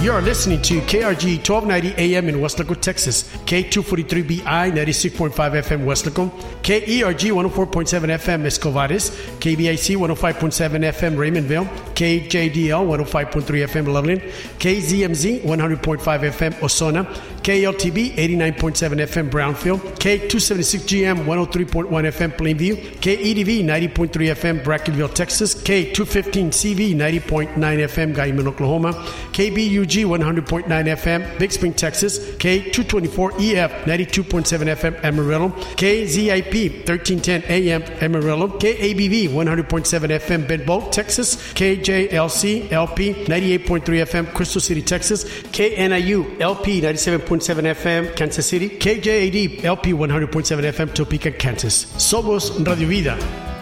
You're listening to KRG 1290 AM in Weslaco, Texas, K243BI 96.5 FM Weslaco, KERG 104.7 FM Escovares, KBIC 105.7 FM Raymondville, KJDL 105.3 FM Loveland, KZMZ 100.5 FM Osona, KLTB 89.7 FM Brownfield, K276GM 103.1 FM Plainview, KEDV 90.3 FM Brackenville, Texas, K215CV 90.9 FM Guyman, Oklahoma, KBUG 100.9 FM Big Spring, Texas, K224EF 92.7 FM Amarillo, KZIP 1310 AM Amarillo, KABV 100.7 FM Benbow, Texas, KJLC LP 98.3 FM Crystal City, Texas, KNIU LP 97.7 FM Kansas City, KJAD LP 100.7 FM Topeka, Kansas. Somos Radio Vida.